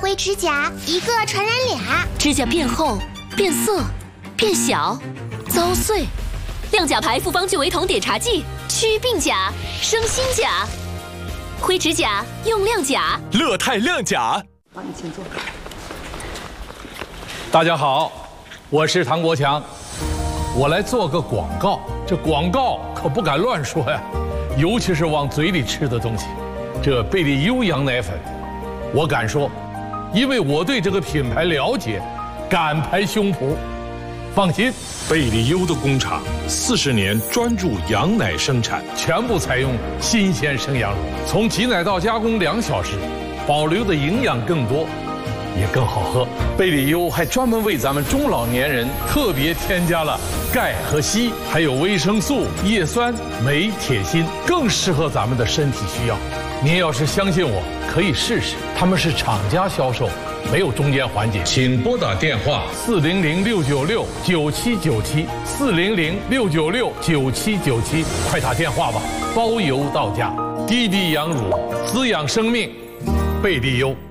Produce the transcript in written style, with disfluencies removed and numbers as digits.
灰指甲，一个传染俩。 指甲变厚、变色、变小、遭碎。亮甲牌复方聚维酮碘茶剂，祛病甲，生新甲。灰指甲用亮甲， 乐泰亮甲。 好，你请坐。 大家好，我是唐国强，我来做个广告。这广告可不敢乱说呀，尤其是往嘴里吃的东西。这贝利优羊奶粉，我敢说，因为我对这个品牌了解，敢拍胸脯。放心， 贝利优的工厂40年专注羊奶生产， 全部采用新鲜生羊乳，从挤奶到加工2小时，保留的营养更多，也更好喝。贝利优还专门为咱们中老年人特别添加了钙和硒，还有维生素、叶酸、镁、铁、锌，更适合咱们的身体需要。您要是相信我，可以试试。他们是厂家销售，没有中间环节。 请拨打电话 400-696-9797，400-696-9797，快打电话吧，包邮到家。滴滴羊乳，滋养生命，贝利优。